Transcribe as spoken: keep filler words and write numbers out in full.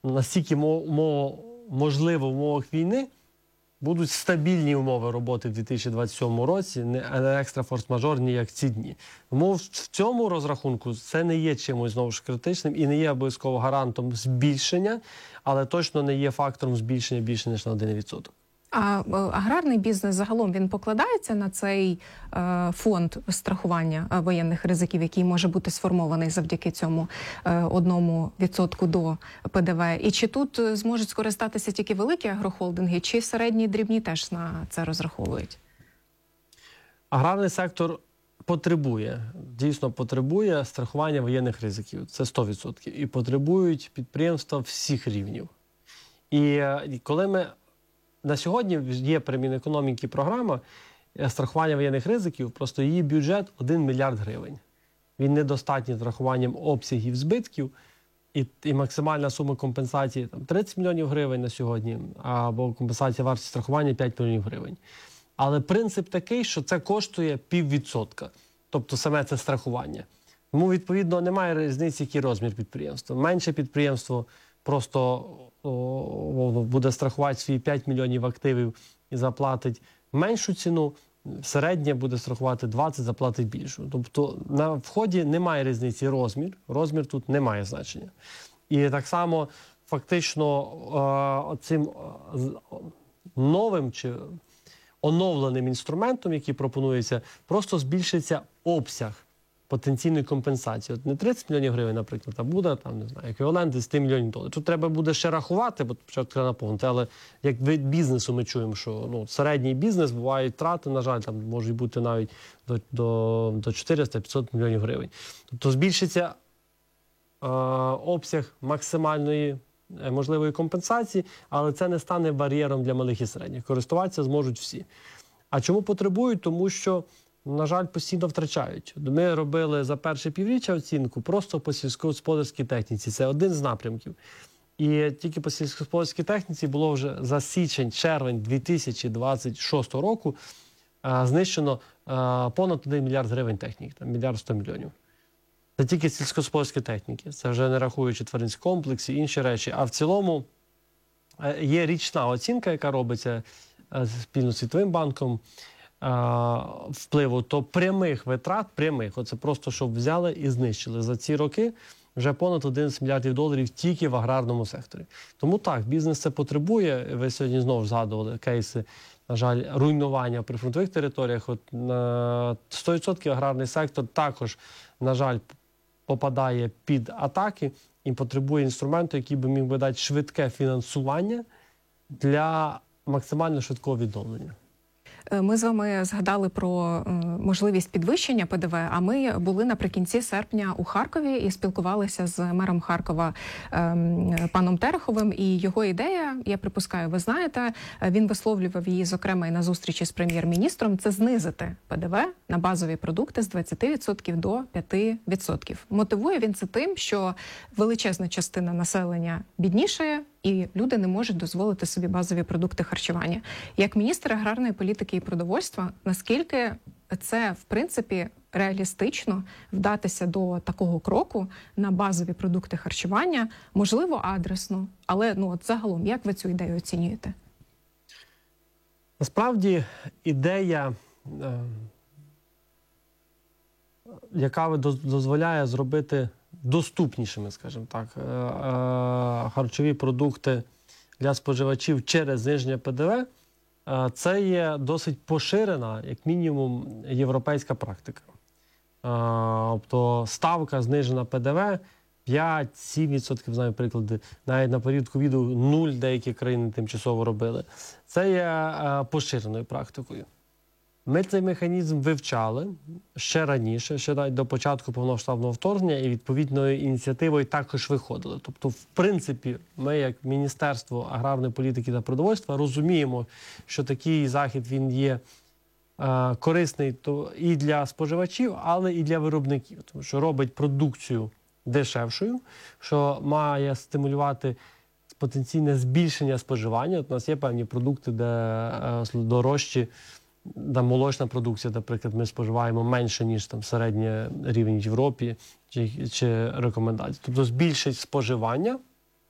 настільки можливо в умовах війни будуть стабільні умови роботи в дві тисячі двадцять сьомому році, не екстра форс-мажорні, як ці дні. Тому в цьому розрахунку це не є чимось знову ж критичним і не є обов'язково гарантом збільшення, але точно не є фактором збільшення більше, ніж на один відсоток. А аграрний бізнес загалом, він покладається на цей е, фонд страхування воєнних ризиків, який може бути сформований завдяки цьому е, одному відсотку до Пе Де Ве? І чи тут зможуть скористатися тільки великі агрохолдинги, чи середні і дрібні теж на це розраховують? Аграрний сектор потребує, дійсно потребує страхування воєнних ризиків. Це сто відсотків. І потребують підприємства всіх рівнів. І коли ми на сьогодні є при Мінекономіки програма страхування воєнних ризиків, просто її бюджет один мільярд гривень. Він недостатній з рахуванням обсягів збитків, і, і максимальна сума компенсації там, тридцять мільйонів гривень на сьогодні, або компенсація вартості страхування п'ять мільйонів гривень. Але принцип такий, що це коштує піввідсотка, тобто саме це страхування. Тому, відповідно, немає різниці, який розмір підприємства. Менше підприємство просто о, буде страхувати свої п'ять мільйонів активів і заплатить меншу ціну, середнє буде страхувати двадцять, заплатить більшу. Тобто на вході немає різниці розмір, розмір тут не має значення. І так само фактично цим новим чи оновленим інструментом, який пропонується, просто збільшиться обсяг потенційної компенсації. От не тридцять мільйонів гривень, наприклад, а буде там, не знаю, еквівалент десять мільйонів доларів. Тут треба буде ще рахувати, бо спочатку треба наповнити, але як вид бізнесу ми чуємо, що ну, середній бізнес, бувають втрати, на жаль, там можуть бути навіть до, до, до чотириста-п'ятсот мільйонів гривень. Тобто збільшиться е, обсяг максимальної е, можливої компенсації, але це не стане бар'єром для малих і середніх. Користуватися зможуть всі. А чому потребують? Тому що, на жаль, постійно втрачають. Ми робили за перше півріччя оцінку просто по сільськогосподарській техніці. Це один з напрямків. І тільки по сільськогосподарській техніці було вже за січень-червень дві тисячі двадцять шостого року а, знищено а, понад один мільярд гривень техніки, там мільярд сто мільйонів. Це тільки сільськогосподарські техніки. Це вже не рахуючи тваринські комплекси і інші речі. А в цілому є річна оцінка, яка робиться спільно з Світовим банком, впливу, то прямих витрат, прямих, оце просто, щоб взяли і знищили за ці роки вже понад одинадцять мільярдів доларів тільки в аграрному секторі. Тому так, бізнес це потребує. Ви сьогодні знову згадували кейси, на жаль, руйнування в прифронтових територіях. От на сто відсотків аграрний сектор також, на жаль, попадає під атаки і потребує інструменту, який би міг би дати швидке фінансування для максимально швидкого відновлення. Ми з вами згадали про можливість підвищення Пе Де Ве, а ми були наприкінці серпня у Харкові і спілкувалися з мером Харкова паном Тереховим. І його ідея, я припускаю, ви знаєте, він висловлював її, зокрема, і на зустрічі з прем'єр-міністром, це знизити Пе Де Ве на базові продукти з двадцяти відсотків до п'яти відсотків. Мотивує він це тим, що величезна частина населення біднішає, і люди не можуть дозволити собі базові продукти харчування. Як міністр аграрної політики і продовольства, наскільки це, в принципі, реалістично вдатися до такого кроку на базові продукти харчування, можливо, адресно, але ну, от загалом, як ви цю ідею оцінюєте? Насправді, ідея, е, яка дозволяє зробити доступнішими, скажімо так, харчові продукти для споживачів через зниження Пе Де Ве, це є досить поширена, як мінімум, європейська практика. Тобто ставка знижена Пе Де Ве п'ять-сім відсотків, знаю приклади, навіть на період ковіду нуль деякі країни тимчасово робили. Це є поширеною практикою. Ми цей механізм вивчали ще раніше, ще навіть до початку повномасштабного вторгнення, і відповідною ініціативою також виходили. Тобто, в принципі, ми, як Міністерство аграрної політики та продовольства, розуміємо, що такий захід він є е, корисний то і для споживачів, але і для виробників. Тому що робить продукцію дешевшою, що має стимулювати потенційне збільшення споживання. От у нас є певні продукти, де е, дорожчі, да, молочна продукція, наприклад, ми споживаємо менше, ніж там середній рівень в Європі чи, чи рекомендації. Тобто збільшить споживання